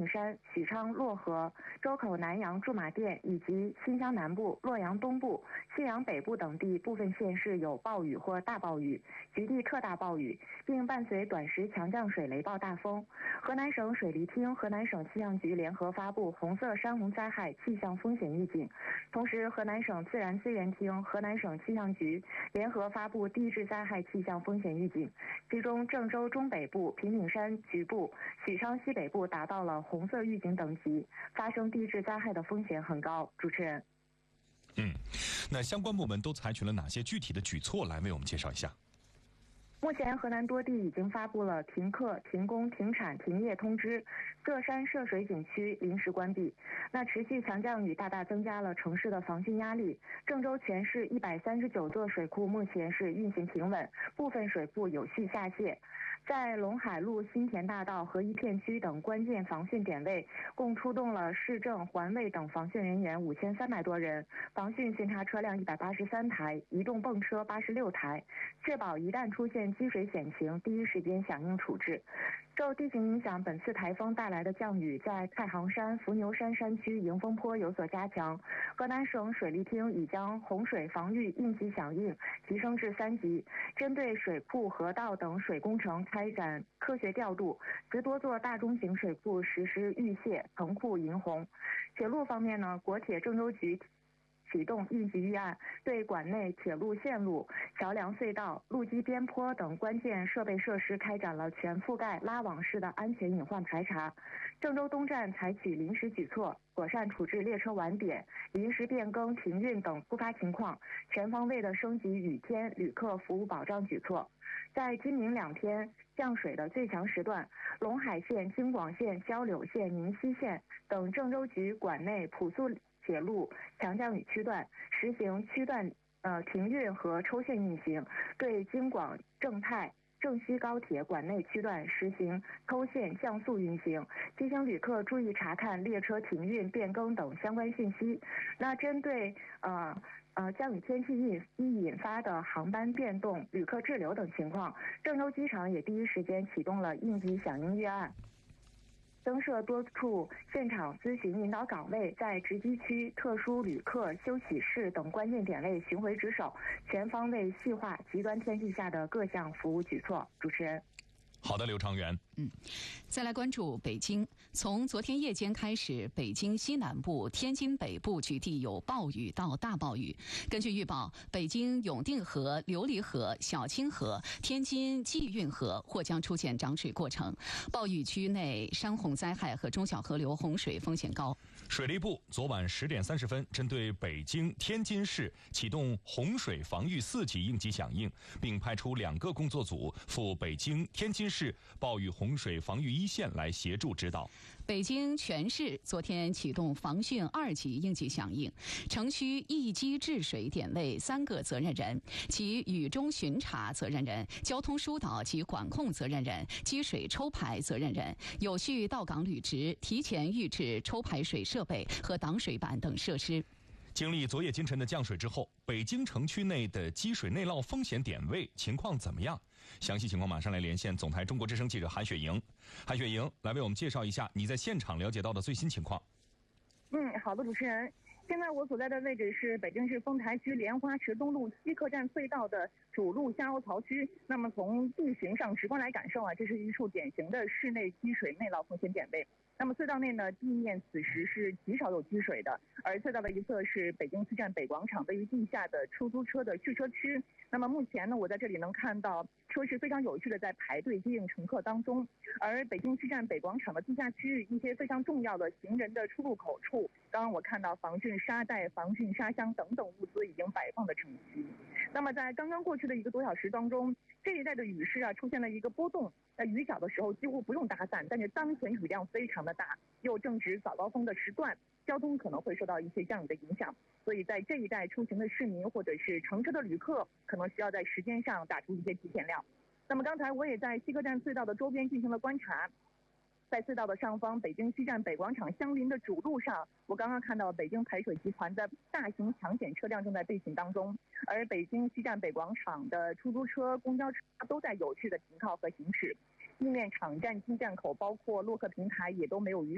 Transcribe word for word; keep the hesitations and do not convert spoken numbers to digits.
山、许昌漯河、周口南阳驻马店以及新疆南部、洛阳东部、信阳北部等地部分县市有暴雨或大暴雨，局地特大暴雨，并伴随短时强降水、雷暴大风。河南省水利厅、河南省气象局联合发布红色山洪灾害气象风险预警，同时河南省自然资源厅、河南省气象局联合发布地质灾害气象风险预警，其中郑州中北部、平顶山局部、许昌西北部达到了红色预警等级，发生地质灾害的风险很高。主持人， 嗯，那相关部门都采取了哪些具体的举措来为我们介绍一下？ 目前河南多地已经发布了停课、停工、停产、停业通知，涉山涉水景区临时关闭。那持续强降雨大大增加了城市的防汛压力。郑州全市一百三十九座水库目前是运行平稳，部分水库有序下泄。在陇海路、新田大道和一片区等关键防汛点位，共出动了市政、环卫等防汛人员五千三百多人，防汛巡查车辆一百八十三台，移动泵车八十六台，确保一旦出现积水险情，第一时间响应处置。受地形影响，本次台风带来的降雨在太行山、伏牛山山区迎风坡有所加强。河南省水利厅已将洪水防御应急响应提升至三级，针对水库、河道等水工程开展科学调度，对多座大中型水库实施预泄、腾库迎洪。铁路方面呢，国铁郑州局启动应急预案，对管内铁路线路、桥梁隧道、路基边坡等关键设备设施开展了全覆盖拉网式的安全隐患排查。郑州东站采取临时举措，妥善处置列车晚点、临时变更、停运等突发情况，全方位的升级雨天旅客服务保障举措。在今明两天降水的最强时段，陇海县、京广县、交柳县、宁西县等郑州局管内普速铁路强降雨区段实行区段呃停运和抽线运行，对京广、郑泰、郑西高铁管内区段实行抽线降速运行，提醒旅客注意查看列车停运、变更等相关信息。那针对呃呃降雨天气引易引发的航班变动、旅客滞留等情况，郑州机场也第一时间启动了应急响应预案，增设多处现场咨询引导岗位，在值机区、特殊旅客休息室等关键点位巡回值守，全方位细化极端天气下的各项服务举措。主持人。 好的，刘长元。 嗯，再来关注北京。从昨天夜间开始，北京西南部、天津北部局地有暴雨到大暴雨。根据预报，北京永定河、琉璃河、小清河、天津济运河或将出现涨水过程。暴雨区内山洪灾害和中小河流洪水风险高。 水利部昨晚十点三十分，针对北京、天津市启动洪水防御四级应急响应，并派出两个工作组赴北京、天津市暴雨洪水防御一线来协助指导。 北京全市昨天启动防汛二级应急响应，城区一级治水点位三个责任人，其雨中巡查责任人、交通疏导及管控责任人、积水抽排责任人，有序到岗履职，提前预置抽排水设备和挡水板等设施。 经历昨夜今晨的降水之后，北京城区内的积水内涝风险点位情况怎么样？详细情况马上来连线总台中国之声记者韩雪莹。韩雪莹来为我们介绍一下你在现场了解到的最新情况。 嗯，好的，主持人。现在我所在的位置是北京市丰台区莲花池东路西客站隧道的主路下凹槽区。那么从地形上直观来感受啊，这是一处典型的室内积水内涝风险点位。那么隧道内呢，地面此时是极少有积水的，而隧道的一侧是北京西站北广场位于地下的出租车的蓄车区。那么目前呢，我在这里能看到车是非常有序的在排队接应乘客当中，而北京西站北广场的地下区域一些非常重要的行人的出入口处，刚刚我看到防汛沙袋、防汛沙箱等等物资已经摆放的整齐。那么在刚刚过去的一个多小时当中，这一带的雨势啊出现了一个波动，在雨小的时候几乎不用打伞，但是当前雨量非常的大，又正值早高峰的时段，交通可能会受到一些降雨的影响，所以在这一带出行的市民或者是乘车的旅客可能需要在时间上打出一些提前量。那么刚才我也在西客站隧道的周边进行了观察，在隧道的上方，北京西站北广场相邻的主路上，我刚刚看到北京排水集团的大型抢险车辆正在队行当中，而北京西站北广场的出租车、公交车都在有序的停靠和行驶，地面场站进站口包括洛克平台也都没有雨